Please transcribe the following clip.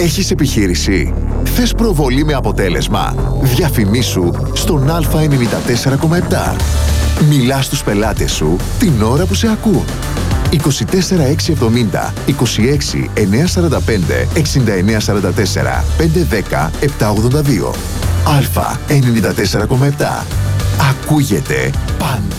Έχεις επιχείρηση? Θες προβολή με αποτέλεσμα? Διαφημίσου στον Α94,7. Μιλάς στους πελάτες σου την ώρα που σε ακούν. 24670 26 945 6944 510 782. Α94,7. Ακούγεται παντού.